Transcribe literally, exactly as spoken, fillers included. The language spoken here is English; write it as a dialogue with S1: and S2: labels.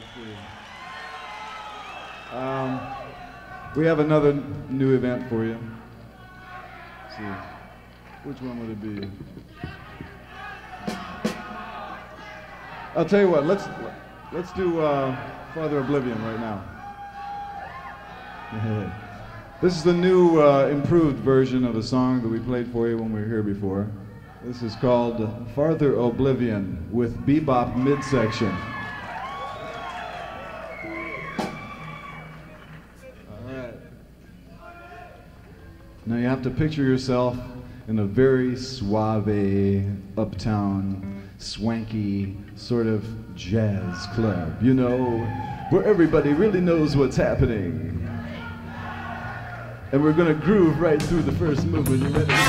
S1: Um, we have another new event for you. Let's see. Which one would it be? I'll tell you what, let's let's do uh, Father Oblivion right now. This is the new uh, improved version of the song that we played for you when we were here before. This is called Farther Oblivion with bebop midsection. Now you have to picture yourself in a very suave, uptown, swanky sort of jazz club, you know, where everybody really knows what's happening. And we're gonna groove right through the first movement. You ready?